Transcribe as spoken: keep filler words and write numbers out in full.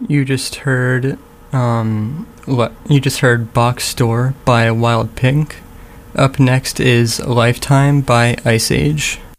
You just heard, um, what? You just heard Box Store by Wild Pink. Up next is Lifetime by Ice Age.